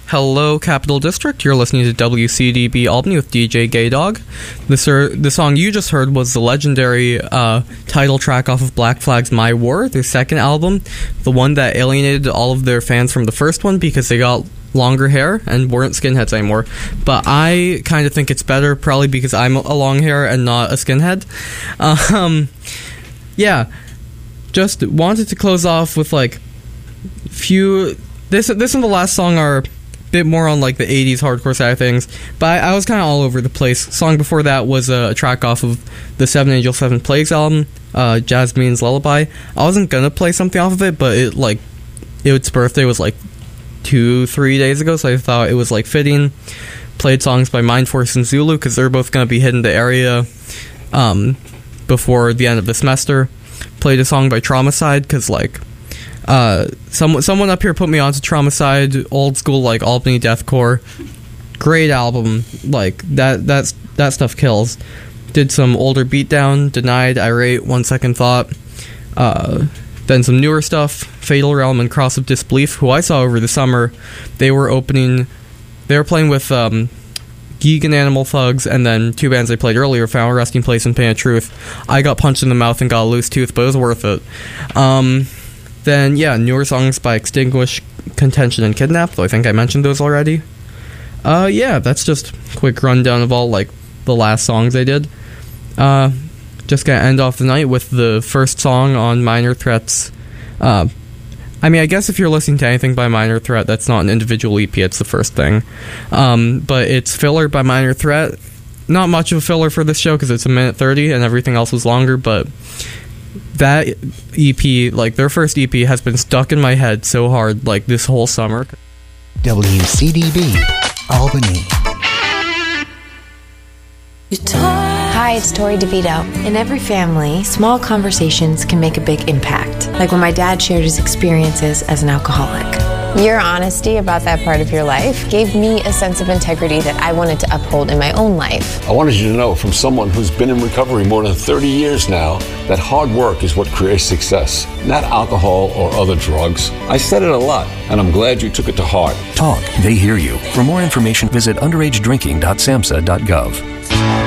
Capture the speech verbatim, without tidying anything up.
Hello, Capital District. You're listening to W C D B Albany with D J Gay Dog. The, sir, the song you just heard was the legendary uh, title track off of Black Flag's My War, their second album, the one that alienated all of their fans from the first one because they got longer hair and weren't skinheads anymore. But I kind of think it's better, probably because I'm a long hair and not a skinhead. Um, yeah, just wanted to close off with like few. This this and the last song are a bit more on like the eighties hardcore side of things, but I, I was kind of all over the place. Song before that was a, a track off of the Seven Angels Seven Plagues album, uh, Jasmine's Lullaby. I wasn't gonna play something off of it, but it like its birthday was like two three days ago, so I thought it was like fitting. Played songs by Mind Force and Zulu because they're both gonna be hitting the area um, before the end of the semester. Played a song by Traumacide because like. Uh, someone someone up here put me onto Traumacide, old school like Albany deathcore, great album. Like that that's that stuff kills. Did some older Beatdown, Denied, Irate, One Second Thought. Uh, then some newer stuff, Fatal Realm and Cross of Disbelief, who I saw over the summer. They were opening, they were playing with um, Geek and Animal Thugs, and then two bands I played earlier, Final Resting Place and Pain of Truth. I got punched in the mouth and got a loose tooth, but it was worth it. Um... Then, yeah, newer songs by Extinguish, Contention, and Kidnap, though I think I mentioned those already. Uh, yeah, that's just a quick rundown of all, like, the last songs I did. Uh, just gonna end off the night with the first song on Minor Threat's, uh, I mean, I guess if you're listening to anything by Minor Threat, that's not an individual E P, it's the first thing. Um, but it's Filler by Minor Threat. Not much of a filler for this show, because it's a minute thirty, and everything else was longer, but that E P, like their first E P, has been stuck in my head so hard, like this whole summer. W C D B Albany. Hi, it's Tori DeVito. In every family, small conversations can make a big impact. Like when my dad shared his experiences as an alcoholic. Your honesty about that part of your life gave me a sense of integrity that I wanted to uphold in my own life. I wanted you to know, from someone who's been in recovery more than thirty years now, that hard work is what creates success, not alcohol or other drugs. I said it a lot, and I'm glad you took it to heart. Talk, they hear you. For more information, visit underage drinking dot samhsa dot gov.